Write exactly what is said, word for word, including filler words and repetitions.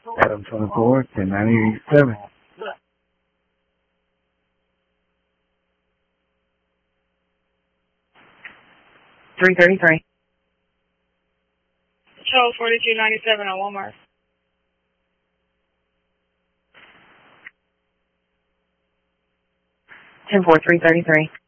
Adam twenty-four, ten ninety-seven. three thirty-three. Control forty-two ninety-seven on Walmart. ten four, three thirty-three.